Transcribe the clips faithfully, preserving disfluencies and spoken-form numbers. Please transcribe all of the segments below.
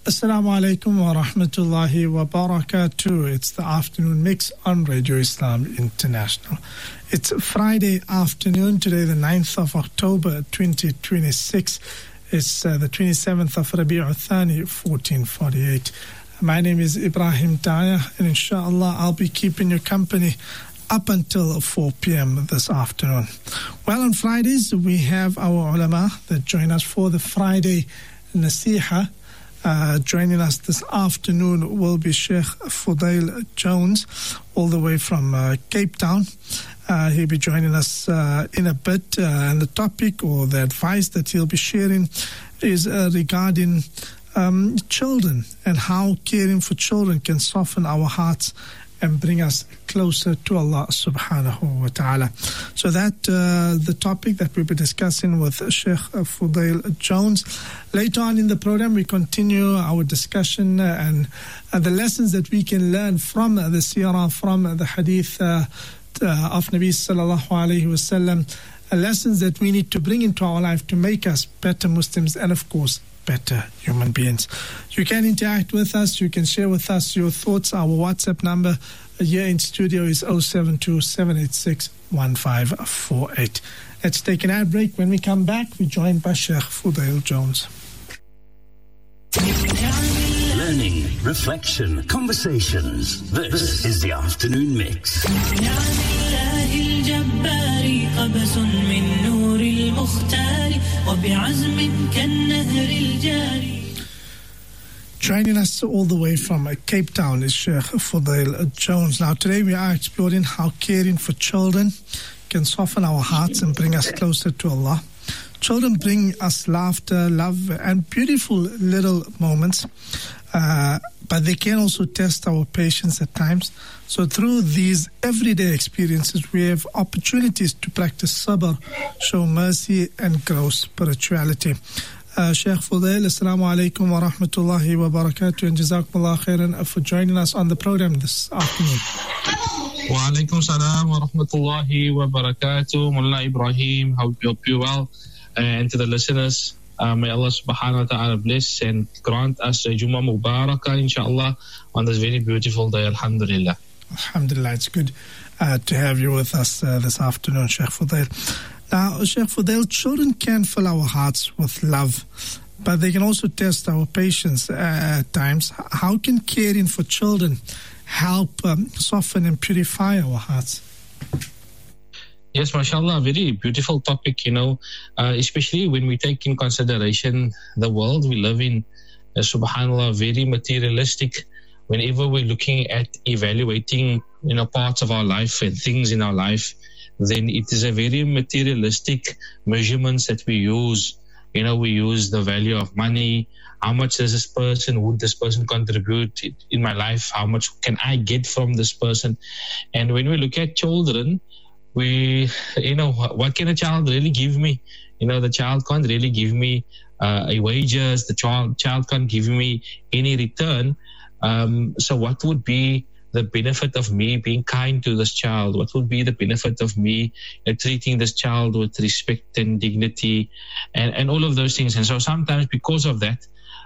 Assalamu alaikum wa rahmatullahi wa barakatuh. It's the afternoon mix on Radio Islam International. It's Friday afternoon, today the ninth of October twenty twenty-six. It's uh, the twenty-seventh of Rabi'u Thani fourteen forty-eight. My name is Ibrahim Taya, and inshallah I'll be keeping you company up until four p.m. this afternoon. Well, on Fridays we have our ulama that join us for the Friday Nasiha. Uh, joining us this afternoon will be Sheikh Fudail Jones, all the way from uh, Cape Town. Uh, he'll be joining us uh, in a bit, uh, and the topic or the advice that he'll be sharing is uh, regarding um, children and how caring for children can soften our hearts and bring us closer to Allah subhanahu wa ta'ala. So that uh, the topic that we'll be discussing with Sheikh Fudail Jones. Later on in the program, we continue our discussion uh, and uh, the lessons that we can learn from uh, the seerah, from uh, the hadith uh, uh, of Nabi sallallahu alayhi wa sallam, uh, lessons that we need to bring into our life to make us better Muslims and, of course, better human beings. You can interact with us. You can share with us your thoughts. Our WhatsApp number here in studio is oh seven two, seven eight six, one five four eight. Let's take an ad break. When we come back, we're joined by Sheikh Fudail Jones. Learning, reflection, conversations. This is the Afternoon Mix. Joining us all the way from Cape Town is Sheikh Fudail Jones. Now, today we are exploring how caring for children can soften our hearts and bring us closer to Allah. Children bring us laughter, love, and beautiful little moments, uh, but they can also test our patience at times. So through these everyday experiences, we have opportunities to practice sabr, show mercy, and grow spirituality. Uh, Sheikh Fudail, assalamu alaikum wa rahmatullahi wa barakatuh, and jazakumullah khairan for joining us on the program this afternoon. Wa alaikum salam wa rahmatullahi wa barakatuh. Mullah Ibrahim, hope you well. And to the listeners, uh, may Allah subhanahu wa ta'ala bless and grant us a Jummah Mubarakah, inshallah, on this very beautiful day, alhamdulillah. Alhamdulillah, it's good uh, to have you with us uh, this afternoon, Sheikh Fudail. Now, Sheikh Fudail, children can fill our hearts with love, but they can also test our patience uh, at times. How can caring for children help um, soften and purify our hearts? Yes, mashallah, very beautiful topic, you know, uh, especially when we take in consideration the world we live in, uh, subhanallah, very materialistic. Whenever we're looking at evaluating, you know, parts of our life and things in our life, then it is a very materialistic measurements that we use. You know, we use the value of money. How much does this person, would this person contribute in my life? How much can I get from this person? And when we look at children, we, you know, what can a child really give me? You know, the child can't really give me uh, a wages. The child child can't give me any return. Um, so what would be the benefit of me being kind to this child? What would be the benefit of me uh, treating this child with respect and dignity and, and all of those things? And so sometimes because of that,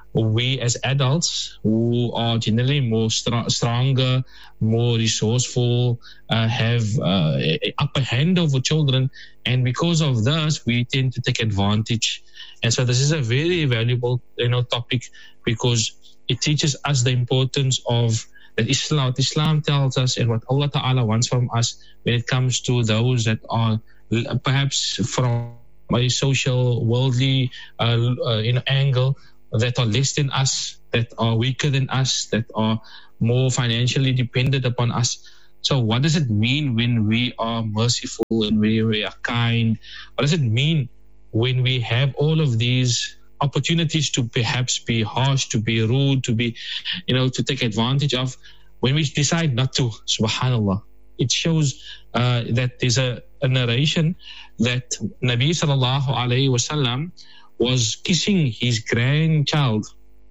we as adults who are generally more str- stronger, more resourceful, uh, have uh, a upper hand over children. And because of this, we tend to take advantage. And so this is a very valuable, you know, topic because it teaches us the importance of that Islam, what Islam tells us and what Allah Ta'ala wants from us when it comes to those that are perhaps from a social, worldly uh, uh, you know, angle, that are less than us, that are weaker than us, that are more financially dependent upon us. So what does it mean when we are merciful and when we are kind? What does it mean when we have all of these opportunities to perhaps be harsh, to be rude, to be, you know, to take advantage of, when we decide not to, subhanallah? It shows uh, that there's a, a narration that Nabi sallallahu alayhi wasallam was kissing his grandchild,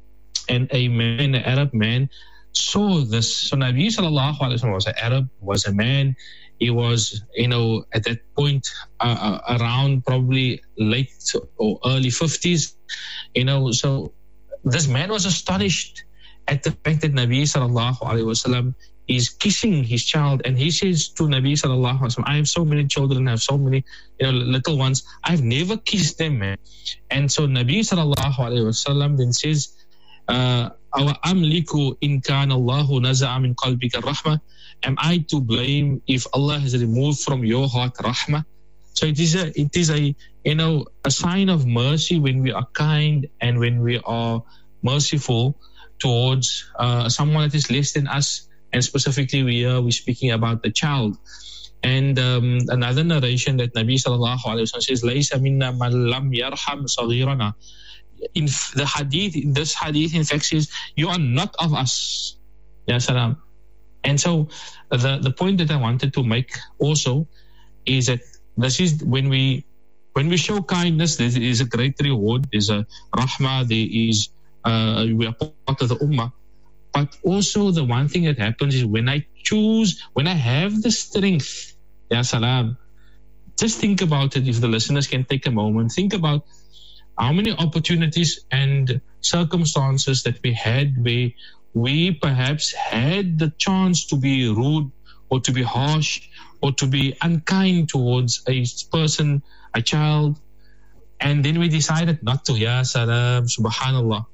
and a man, an Arab man, saw this. So Nabi sallallahu alayhi wa sallam was an Arab, was a man. He was, you know, at that point uh, uh, around probably late or early fifties, you know. So this man was astonished at the fact that Nabi sallallahu alaihi wasallam is kissing his child, and he says to Nabi sallallahu alaihi wasallam, I have so many children, I have so many, you know, little ones, I've never kissed them, man. And so Nabi sallallahu alaihi wasallam then says, uh, Awa amliku in kana Allahu naza'a min qalbika rahmah. Am I to blame if Allah has removed from your heart rahmah? So it is a, it is a, you know, a sign of mercy when we are kind and when we are merciful towards uh, someone that is less than us. And specifically, we are we're speaking about the child. And um, another narration that Nabi sallallahu alaihi wasallam says, "Laysa minna man lam yarham saghirana." In the hadith, this hadith in fact says, "You are not of us." Ya salam. And so, the the point that I wanted to make also is that this is when we when we show kindness, there is a great reward. There's a rahmah. There is uh, we are part of the ummah. But also the one thing that happens is when I choose, when I have the strength, ya salam, just think about it. If the listeners can take a moment, think about how many opportunities and circumstances that we had where we perhaps had the chance to be rude or to be harsh or to be unkind towards a person, a child, and then we decided not to. Ya salam, subhanallah.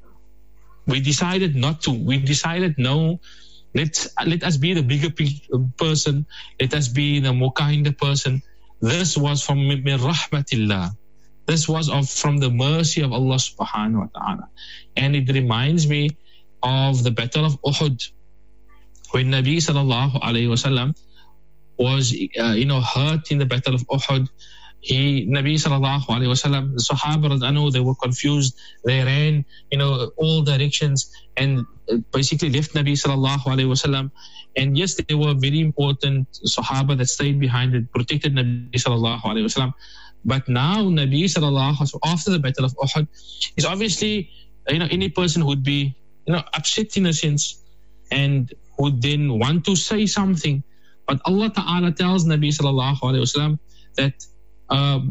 We decided not to. We decided, no, let's, let us be the bigger person. Let us be the more kinder person. This was from min rahmatillah. This was of, from the mercy of Allah subhanahu wa ta'ala. And it reminds me of the Battle of Uhud, when Nabi sallallahu alayhi wasallam was, uh, you know, hurt in the Battle of Uhud. He, Nabi sallallahu alayhi wasallam, the Sahaba, I know they were confused. They ran, you know, all directions and basically left Nabi sallallahu alayhi wasallam. And yes, they were very important Sahaba that stayed behind and protected Nabi sallallahu alayhi wasallam. But now Nabi sallallahu alayhi wasallam, after the Battle of Uhud, is obviously, you know, any person would be, you know, upset in a sense and would then want to say something. But Allah Ta'ala tells Nabi sallallahu alayhi wasallam that Um,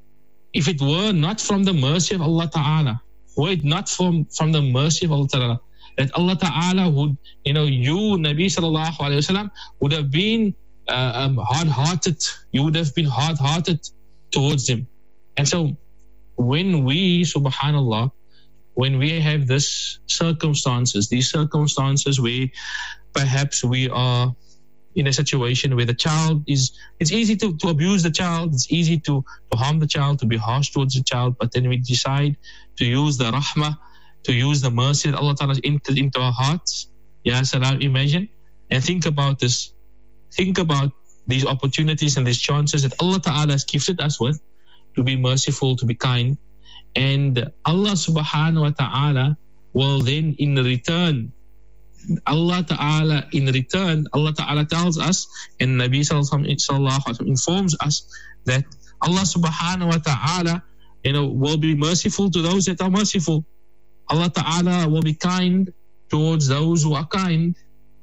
if it were not from the mercy of Allah Ta'ala, were it not from, from the mercy of Allah Ta'ala, that Allah Ta'ala would, you know, you, Nabi Sallallahu Alaihi Wasallam, would have been uh, um, hard-hearted. You would have been hard-hearted towards them. And so, when we, subhanallah, when we have this circumstances, these circumstances where perhaps we are in a situation where the child is, it's easy to, to abuse the child, it's easy to, to harm the child, to be harsh towards the child, but then we decide to use the rahmah, to use the mercy that Allah Ta'ala has entered into our hearts. Ya salam, imagine, and think about this. Think about these opportunities and these chances that Allah Ta'ala has gifted us with to be merciful, to be kind. And Allah Subhanahu wa Ta'ala will then in return, Allah Ta'ala in return, Allah Ta'ala tells us, and Nabi Sallallahu Alaihi Wasallam informs us that Allah Subhanahu wa Ta'ala, you know, will be merciful to those that are merciful. Allah Ta'ala will be kind towards those who are kind.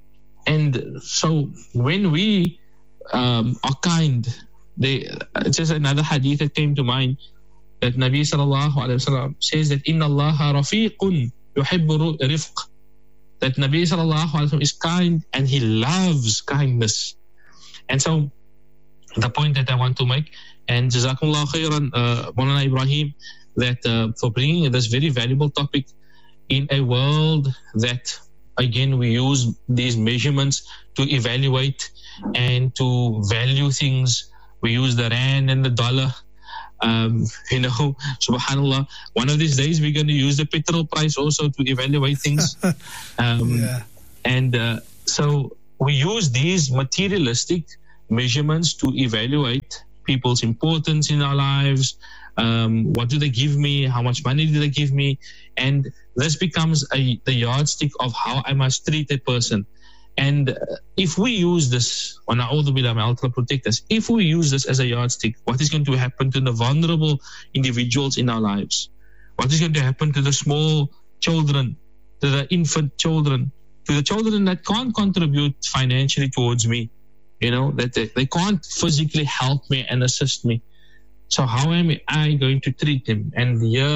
And so when we um, are kind, they, it's just another hadith that came to mind that Nabi Sallallahu Alaihi Wasallam says that Inna Allaha rafiqun yuhibbu rifq. That Nabi Sallallahu Alaihi Wasallam is kind and he loves kindness. And so the point that I want to make, and Jazakumullah khairan, uh, Maulana Ibrahim, that uh, for bringing this very valuable topic in a world that, again, we use these measurements to evaluate and to value things. We use the rand and the dollar. Um, you know, subhanallah, one of these days we're going to use the petrol price also to evaluate things. Um, yeah. And uh, so we use these materialistic measurements to evaluate people's importance in our lives. Um, what do they give me? How much money do they give me? And this becomes a, the yardstick of how I must treat a person. And if we use this, wa na'udhu billah, may Allah protect us, if we use this as a yardstick, what is going to happen to the vulnerable individuals in our lives? What is going to happen to the small children, to the infant children, to the children that can't contribute financially towards me, you know, that they, they can't physically help me and assist me? So how am I going to treat them? And here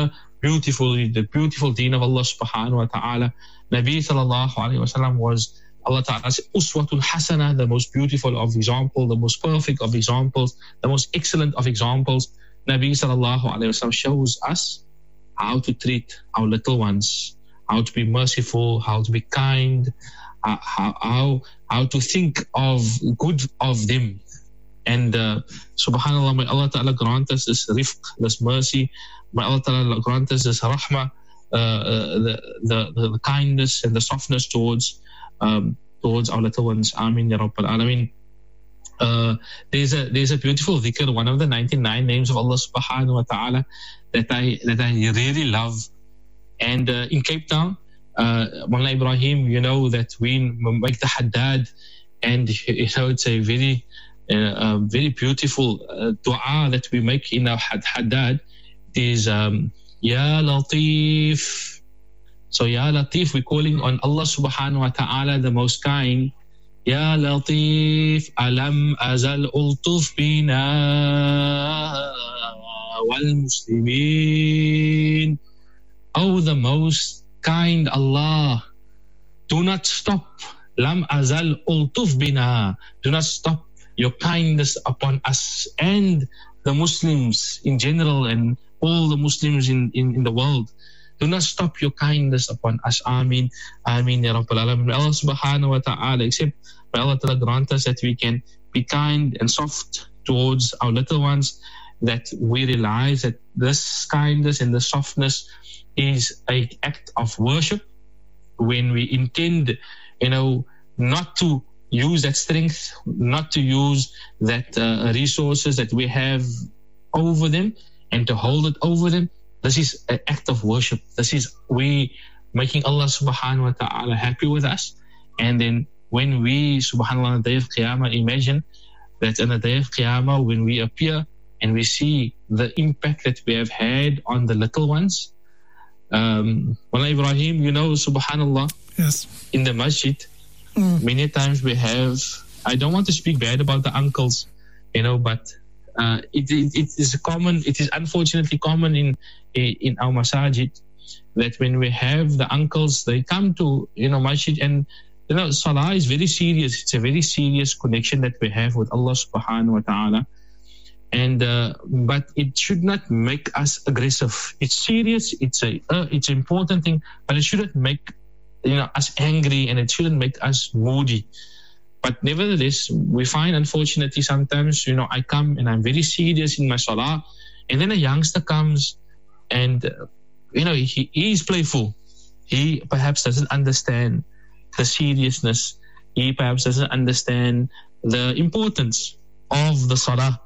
beautiful, the beautiful deen of Allah subhanahu wa ta'ala. Nabi sallallahu alayhi wa sallam was Allah Ta'ala's uswatul hasana, the most beautiful of example, the most perfect of examples, the most excellent of examples. Nabi sallallahu alayhi wa sallam shows us how to treat our little ones, how to be merciful, how to be kind, how how, how to think of good of them. And uh, subhanallah, may Allah Ta'ala grant us this rifq, this mercy. May Allah Ta'ala grant us this rahmah, uh, uh, the, the, the kindness and the softness towards um, towards our little ones. Ameen ya Rabbal Alameen. Uh, there's a there's a beautiful dhikr, one of the ninety-nine names of Allah subhanahu wa ta'ala that I that I really love. And uh, in Cape Town, uh, Mawlana Ibrahim, you know that we make the Haddad, and you know it's a very uh, uh, very beautiful uh, dua that we make in our Haddad. It is um, Ya Latif. So Ya Latif, we're calling on Allah subhanahu wa ta'ala, the most kind. Ya Latif, alam azal ultuf bina wal muslimin. Oh, the most kind Allah, do not stop. Lam azal ultuf bina. Do not stop your kindness upon us and the Muslims in general and all the Muslims in, in, in the world. Do not stop your kindness upon us. Ameen. Ameen ya Rabbal Alamin. May Allah subhanahu wa ta'ala, except may Allah ta'ala grant us that we can be kind and soft towards our little ones, that we realize that this kindness and the softness is an act of worship when we intend, you know, not to use that strength, not to use that uh, resources that we have over them and to hold it over them. This is an act of worship. This is we making Allah subhanahu wa ta'ala happy with us. And then when we, subhanAllah, on the day of Qiyamah, imagine that on the day of Qiyamah, when we appear and we see the impact that we have had on the little ones. Um, Mawlana Ibrahim, you know, subhanAllah, yes, in the masjid, mm. many times we have, I don't want to speak bad about the uncles, you know, but uh, it, it, it is common, it is unfortunately common in, in our masajid that when we have the uncles, they come to, you know, masjid, and you know, salah is very serious. It's a very serious connection that we have with Allah subhanahu wa ta'ala. And uh, but it should not make us aggressive. It's serious. It's a uh, it's an important thing, but it shouldn't make, you know, us angry, and it shouldn't make us moody. But nevertheless, we find, unfortunately, sometimes, you know, I come and I'm very serious in my salah, and then a youngster comes, and uh, you know, he, he is playful. He perhaps doesn't understand the seriousness. He perhaps doesn't understand the importance of the salah.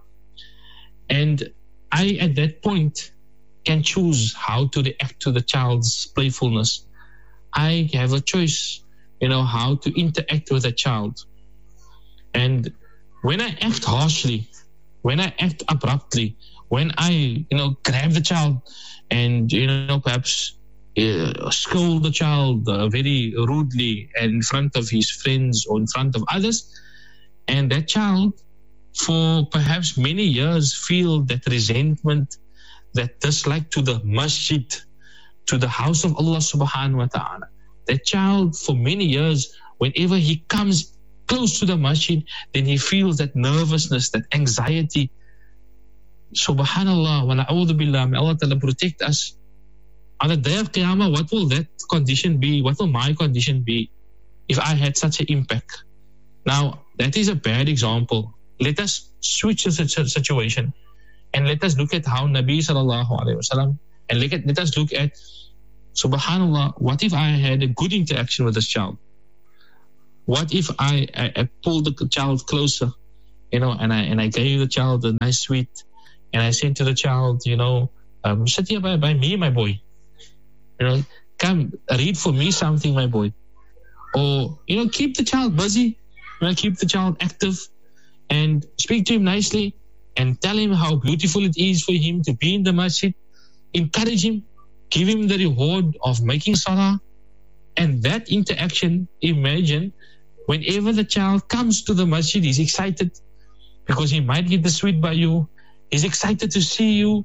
And I, at that point, can choose how to react to the child's playfulness. I have a choice, you know, how to interact with a child. And when I act harshly, when I act abruptly, when I, you know, grab the child and, you know, perhaps uh, scold the child uh, very rudely in front of his friends or in front of others, and that child, for perhaps many years, feel that resentment, that dislike to the masjid, to the house of Allah subhanahu wa ta'ala. That child, for many years, whenever he comes close to the masjid, then he feels that nervousness, that anxiety. Subhanallah, wa na'udhu billah, may Allah ta'ala protect us. On the day of Qiyamah, what will that condition be? What will my condition be if I had such an impact? Now, that is a bad example. Let us switch the situation and let us look at how Nabi sallallahu alayhi wa sallam, and let, let us look at, subhanallah, what if I had a good interaction with this child? What if I, I, I pulled the child closer, you know, and I and I gave the child a nice sweet, and I said to the child, you know, um, sit here by, by me, my boy. You know, come read for me something, my boy. Or, you know, keep the child busy, you know, keep the child active, and speak to him nicely and tell him how beautiful it is for him to be in the masjid. Encourage him, give him the reward of making salah. And that interaction, imagine, whenever the child comes to the masjid, he's excited because he might get the sweet by you. He's excited to see you.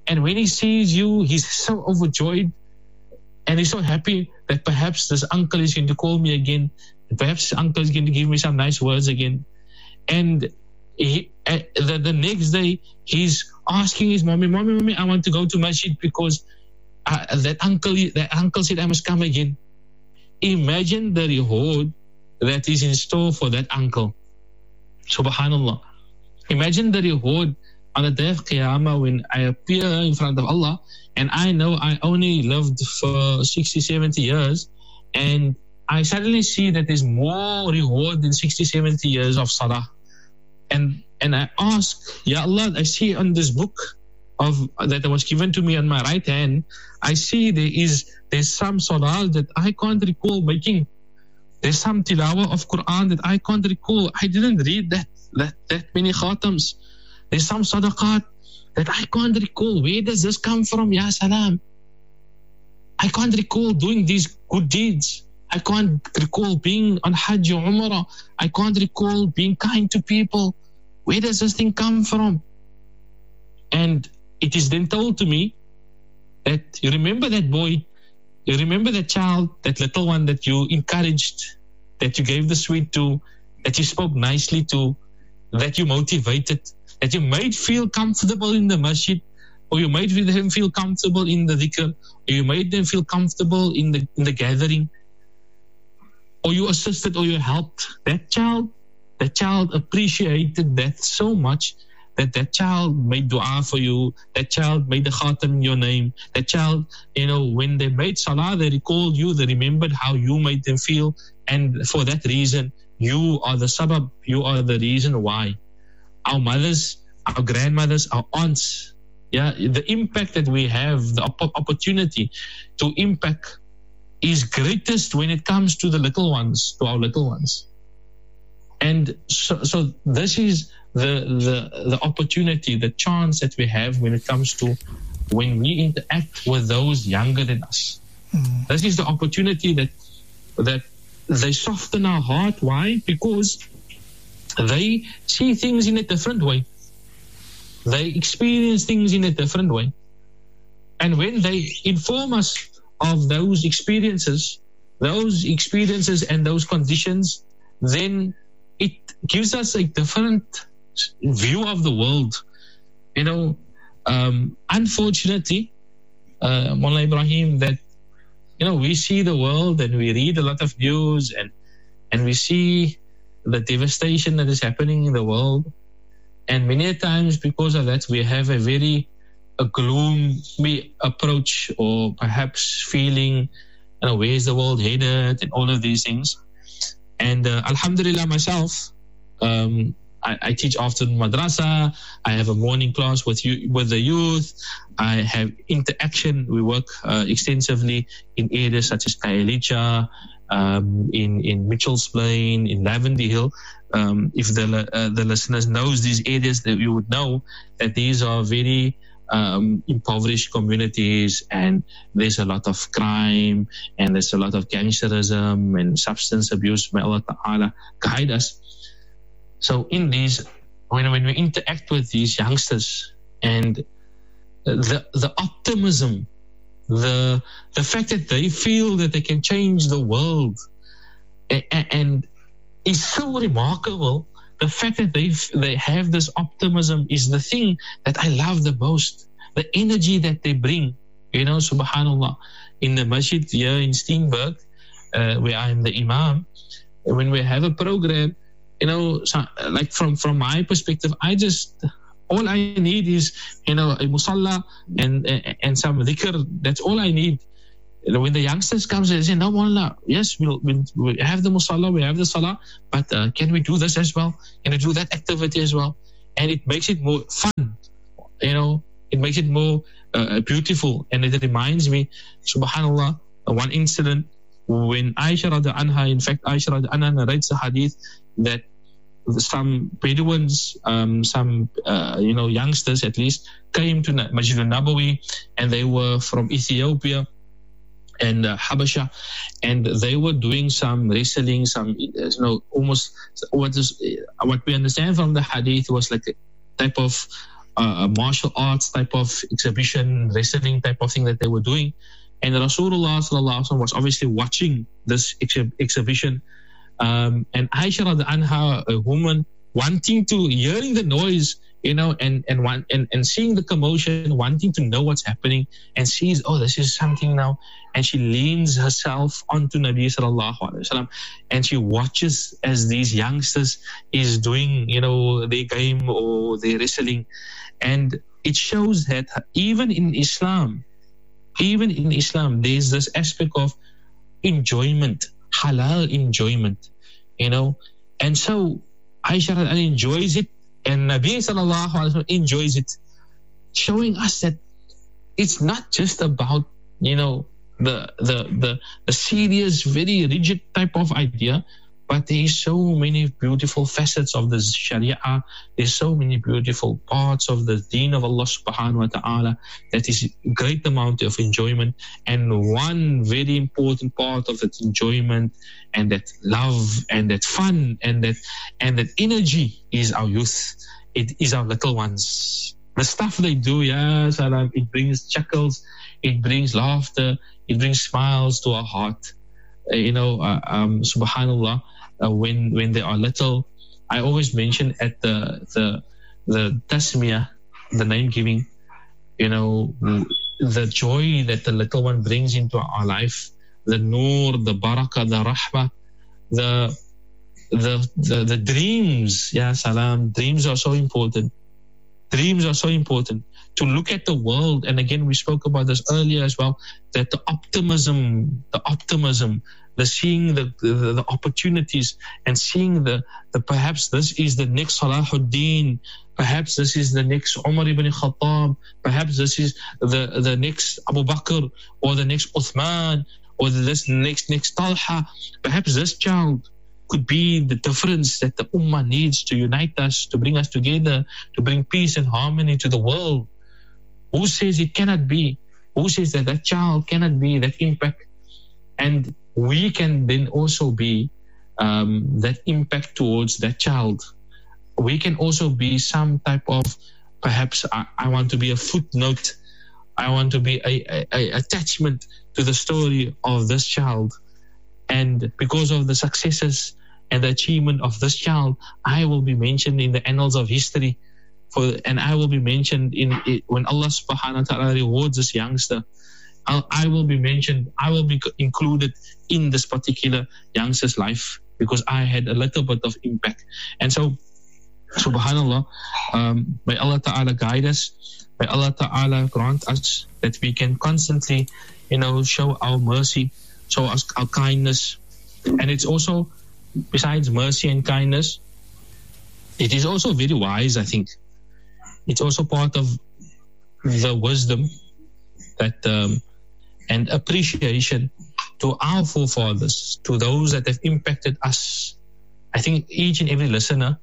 And when he sees you, he's so overjoyed and he's so happy that perhaps this uncle is going to call me again. Perhaps this uncle is going to give me some nice words again. And he, uh, the, the next day, he's asking his mommy, mommy, mommy, I want to go to masjid because uh, that uncle that uncle said I must come again. Imagine the reward that is in store for that uncle. Subhanallah. Imagine the reward on the day of Qiyamah when I appear in front of Allah and I know I only lived for sixty, seventy years and I suddenly see that there's more reward than sixty, seventy years of salah. And and I ask, Ya Allah, I see on this book of that was given to me on my right hand, I see there is there's some salah that I can't recall making. There's some tilawah of Quran that I can't recall. I didn't read that that that many khatams. There's some sadaqat that I can't recall. Where does this come from? Ya salam. I can't recall doing these good deeds. I can't recall being on Hajj or Umrah. I can't recall being kind to people. Where does this thing come from? And it is then told to me that you remember that boy, you remember that child, that little one that you encouraged, that you gave the sweet to, that you spoke nicely to, that you motivated, that you made feel comfortable in the masjid, or you made him feel comfortable in the dhikr, or you made them feel comfortable in the in the gathering, or you assisted or you helped. That child, that child appreciated that so much that that child made dua for you, that child made the khatam in your name, that child, you know, when they made salah, they recalled you, they remembered how you made them feel, and for that reason, you are the sabab, you are the reason why. Our mothers, our grandmothers, our aunts, yeah, the impact that we have, the op- opportunity to impact is greatest when it comes to the little ones, to our little ones. And so, so this is the, the the opportunity, the chance that we have when it comes to when we interact with those younger than us. Mm. This is the opportunity that that they soften our heart. Why? Because they see things in a different way. They experience things in a different way. And when they inform us of those experiences, those experiences and those conditions, then it gives us a different view of the world. You know, um, unfortunately, uh, Mullah Ibrahim, that, you know, we see the world and we read a lot of news and, and we see the devastation that is happening in the world. And many times because of that, we have a very a gloomy approach, or perhaps feeling, you know, where's the world headed and all of these things. And uh, Alhamdulillah, myself, um, I, I teach afternoon madrasa. I have a morning class with you, with the youth. I have interaction. We work uh, extensively in areas such as Khayelitsha, um, in in Mitchell's Plain, in Lavender Hill. Um, if the uh, the listeners knows these areas, that you would know that these are very um, impoverished communities, and there's a lot of crime, and there's a lot of gangsterism and substance abuse. May Allah Ta'ala guide us. So in these, when when we interact with these youngsters, and the the optimism, the the fact that they feel that they can change the world, and, and is so remarkable. The fact that they they have this optimism is the thing that I love the most. The energy that they bring, you know, subhanallah. In the masjid here in Steenberg, uh, where I'm the imam, when we have a program, you know, so, like from, from my perspective, I just, all I need is, you know, a musalla and, and, and some dhikr. That's all I need. When the youngsters come, they say, no, Wallah, yes, we'll, we'll, we have the musalla, we have the salah, but uh, can we do this as well? Can we do that activity as well? And it makes it more fun, you know, it makes it more uh, beautiful. And it reminds me, subhanallah, uh, one incident when Aisha Radha Anha, in fact, Aisha Radha Anha narrates a hadith that some Bedouins, um, some, uh, you know, youngsters at least, came to Masjid al-Nabawi, and they were from Ethiopia and uh, Habasha, and they were doing some wrestling, some, you know, almost what is what we understand from the hadith was like a type of uh, a martial arts type of exhibition, wrestling type of thing that they were doing. And Rasulullah sallallahu alaihi wasallam was obviously watching this ex- exhibition. Um, and Aisha radiallahu anha, a woman, wanting to, hearing the noise, you know, and and, want, and and seeing the commotion, wanting to know what's happening, and sees, oh, this is something now. And she leans herself onto Nabi sallallahu alaihi wasallam, and she watches as these youngsters is doing, you know, their game or their wrestling. And it shows that even in Islam, even in Islam, there's this aspect of enjoyment, halal enjoyment, you know. And so Aisha enjoys it, and Nabi sallallahu alaihi wasallam enjoys it, showing us that it's not just about, you know, the the the, the serious, very rigid type of idea, but there is so many beautiful facets of the Sharia. There's so many beautiful parts of the Deen of Allah subhanahu wa ta'ala that is a great amount of enjoyment. And one very important part of that enjoyment and that love and that fun and that and that energy is our youth. It is our little ones. The stuff they do, yeah, salam, it brings chuckles, it brings laughter, it brings smiles to our heart. Uh, you know, uh, um, subhanallah. Uh, when when they are little, I always mention at the the the tasmiyah, the name giving, you know, the joy that the little one brings into our life, the nur, the barakah, the rahmah, the the the, the dreams. Yeah, salam. Dreams are so important. Dreams are so important. To look at the world, and again we spoke about this earlier as well, that the optimism, the optimism, the seeing the, the, the opportunities and seeing the, the perhaps this is the next Salahuddin, perhaps this is the next Umar ibn Khattab, perhaps this is the, the next Abu Bakr or the next Uthman or this next next Talha. Perhaps this child could be the difference that the Ummah needs to unite us, to bring us together, to bring peace and harmony to the world. Who says it cannot be? Who says that that child cannot be that impact? And we can then also be um, that impact towards that child. We can also be some type of, perhaps I, I want to be a footnote. I want to be a, a, a attachment to the story of this child. And because of the successes and the achievement of this child, I will be mentioned in the annals of history. For, and I will be mentioned in it, when Allah subhanahu wa ta'ala rewards this youngster. I'll, I will be mentioned, I will be included in this particular youngster's life because I had a little bit of impact. And so, subhanallah, um, may Allah ta'ala guide us, may Allah ta'ala grant us that we can constantly, you know, show our mercy, show us our kindness. And it's also, besides mercy and kindness, it is also very wise, I think. It's also part of the wisdom that um, and appreciation to our forefathers, to those that have impacted us. I think each and every listener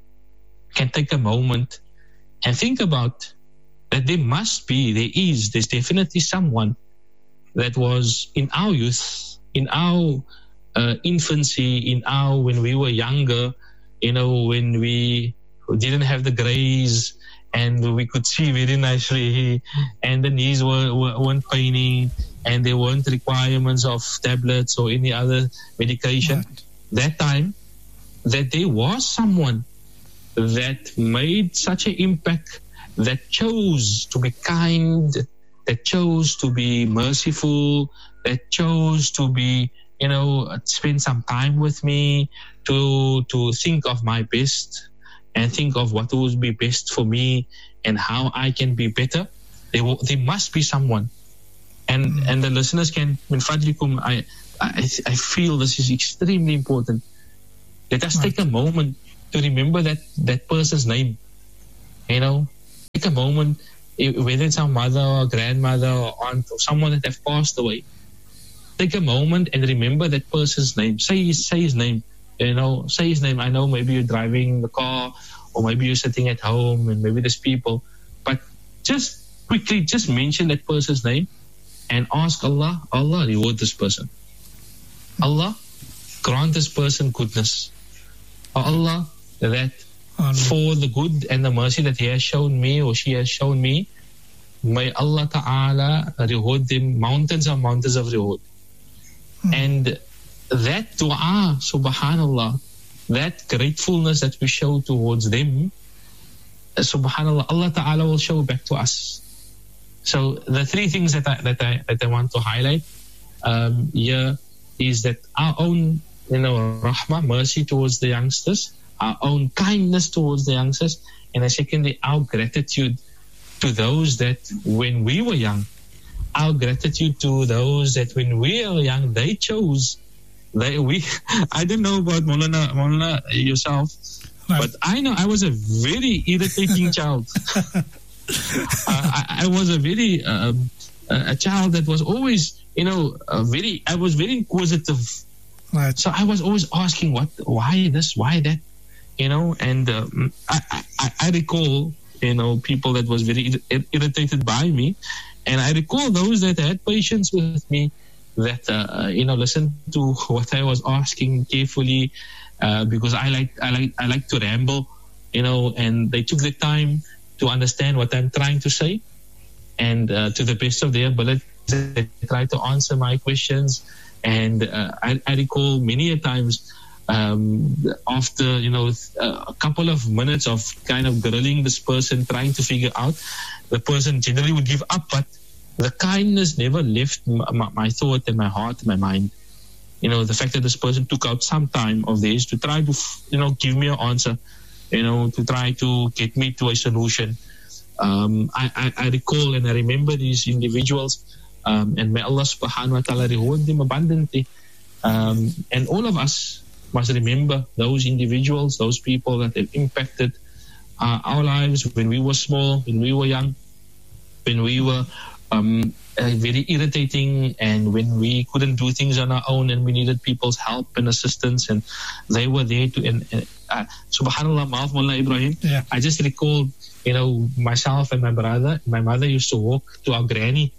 can take a moment and think about that there must be, there is, there's definitely someone that was in our youth, in our uh, infancy, in our, when we were younger, you know, when we didn't have the grays, and we could see very nicely, and the knees were, were, weren't paining, and there weren't requirements of tablets or any other medication. Right. That time, that there was someone that made such an impact, that chose to be kind, that chose to be merciful, that chose to be, you know, spend some time with me, to to think of my best, and think of what would be best for me and how I can be better. There, will, there must be someone. And mm. and the listeners can, min fadlikum, I, I, I feel this is extremely important. Let us right. take a moment to remember that, that person's name. You know, take a moment, whether it's our mother or grandmother or aunt or someone that have passed away. Take a moment and remember that person's name. Say, say his name. You know, say his name. I know maybe you're driving the car or maybe you're sitting at home and maybe there's people. But just quickly, just mention that person's name and ask Allah, Allah, reward this person. Allah, grant this person goodness. Or Allah, that Amen. for the good and the mercy that he has shown me or she has shown me. May Allah Ta'ala reward them mountains and mountains of reward. Hmm. And that dua, subhanallah, that gratefulness that we show towards them, subhanallah, Allah Ta'ala will show back to us. So the three things that I that I that I want to highlight um, here is that our own, you know, rahmah, mercy towards the youngsters, our own kindness towards the youngsters, and then secondly, our gratitude to those that when we were young, our gratitude to those that when we were young, they chose. They we I don't know about Maulana, Maulana yourself, right. But I know I was a very irritating child. uh, I, I was a very uh, a child that was always, you know, a very. I was very inquisitive. Right. So I was always asking, what, why this, why that, you know. And um, I, I, I recall, you know, people that was very ir- irritated by me, and I recall those that had patience with me, that uh, you know, listened to what I was asking carefully, uh, because I like I like I like to ramble, you know, and they took the time to understand what I'm trying to say, and uh, to the best of their ability, they tried to answer my questions. And uh, I, I recall many a times um, after, you know, a couple of minutes of kind of grilling this person, trying to figure out, the person generally would give up, but the kindness never left my, my thought and my heart and my mind. You know, the fact that this person took out some time of theirs to try to, you know, give me an answer, you know, to try to get me to a solution. Um, I, I, I recall and I remember these individuals. Um, and may Allah subhanahu wa ta'ala reward them abundantly. Um, and all of us must remember those individuals, those people that have impacted uh, our lives when we were small, when we were young, when we were um, uh, very irritating, and when we couldn't do things on our own and we needed people's help and assistance, and they were there to, and, and uh, subhanallah, Maulana Ibrahim, yeah. I just recalled, you know, myself and my brother, my mother used to walk to our granny.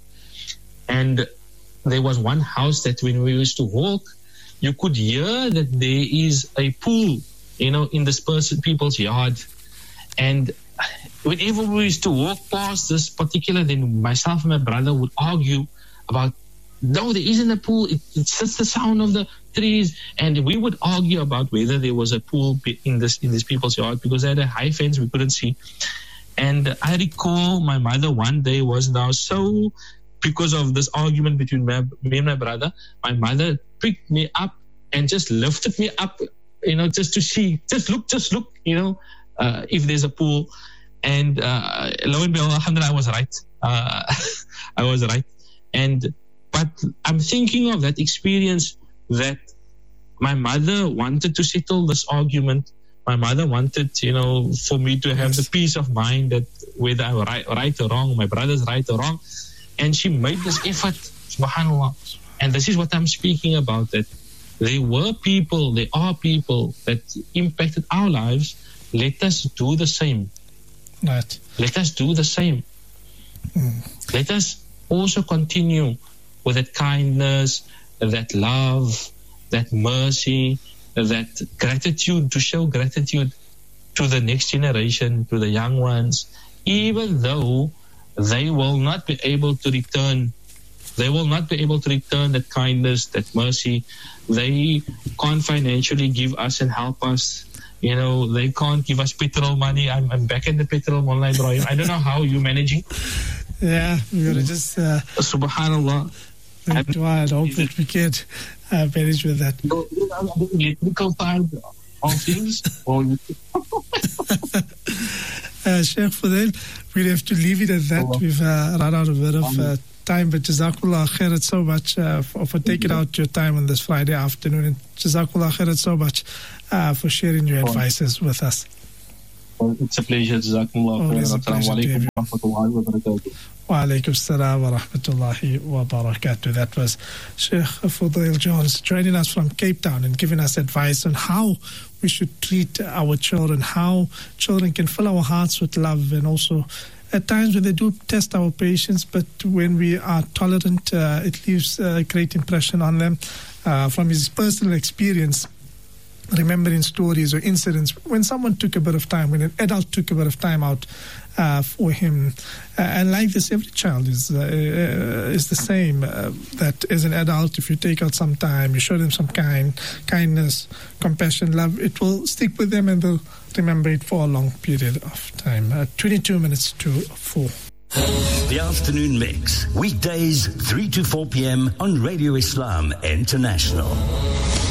And there was one house that when we used to walk, you could hear that there is a pool, you know, in this person, people's yard. And whenever we used to walk past this particular, then myself and my brother would argue about, no, there isn't a pool. It, it's just the sound of the trees. And we would argue about whether there was a pool in this in this people's yard, because they had a high fence we couldn't see. And I recall my mother one day was now so... because of this argument between my, me and my brother, my mother picked me up and just lifted me up, you know, just to see, just look, just look, you know, uh, if there's a pool. And uh, lo and behold, alhamdulillah, I was right. Uh, I was right. And, but I'm thinking of that experience that my mother wanted to settle this argument. My mother wanted, you know, for me to have the peace of mind that whether I'm right, right or wrong, my brother's right or wrong. And she made this effort, subhanAllah. And this is what I'm speaking about, that there were people, there are people that impacted our lives. Let us do the same. Right. Let us do the same. Mm. Let us also continue with that kindness, that love, that mercy, that gratitude, to show gratitude to the next generation, to the young ones, even though they will not be able to return. They will not be able to return that kindness, that mercy. They can't financially give us and help us. You know, they can't give us petrol money. I'm, I'm back in the petrol, Maulana Ibrahim. I don't know how you're managing. Yeah, we got to just... Uh, Subhanallah. I hope that we can uh, manage with that. Electrical side of things? Or Uh, Sheikh Fadel, we'd have to leave it at that. Oh, We've uh, run out a bit of uh, time, but Jazakallah khairat so much uh, for, for taking out your time on this Friday afternoon. And Jazakallah khairat so much uh, for sharing your advices with us. Well, it's a pleasure. Jazakallah khairat. Assalamu alaikum wa rahmatullahi wa barakatuh. Wa alaikum salam wa rahmatullahi wa barakatuh. That was Sheikh Fadel Jones joining us from Cape Town and giving us advice on how we should treat our children, how children can fill our hearts with love, and also at times when they do test our patience, but when we are tolerant, uh, it leaves a great impression on them. Uh, from his personal experience, remembering stories or incidents when someone took a bit of time, when an adult took a bit of time out uh, for him. Uh, and like this, every child is uh, uh, is the same. Uh, that as an adult, if you take out some time, you show them some kind, kindness, compassion, love, it will stick with them and they'll remember it for a long period of time. Uh, twenty-two minutes to four. The Afternoon Mix, weekdays three to four p.m. on Radio Islam International.